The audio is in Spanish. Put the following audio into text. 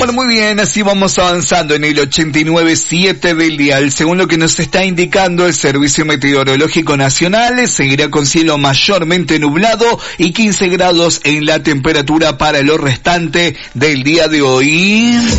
Bueno, muy bien, así vamos avanzando en el 89.7 del dial. Según lo que nos está indicando el Servicio Meteorológico Nacional, seguirá con cielo mayormente nublado y 15 grados en la temperatura para lo restante del día de hoy.